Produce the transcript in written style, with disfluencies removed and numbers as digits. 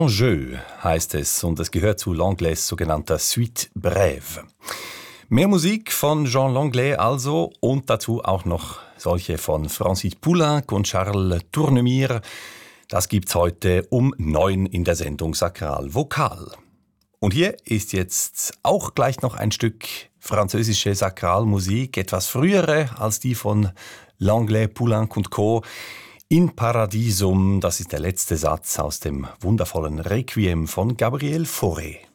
Jeu heißt es und es gehört zu Langlays sogenannter Suite Brève. Mehr Musik von Jean Langlais also und dazu auch noch solche von Francis Poulenc und Charles Tournemire. Das gibt's heute um 9 in der Sendung Sakral Vokal. Und hier ist jetzt auch gleich noch ein Stück französische Sakralmusik, etwas frühere als die von Langlais, Poulenc und Co. In Paradisum, das ist der letzte Satz aus dem wundervollen Requiem von Gabriel Fauré.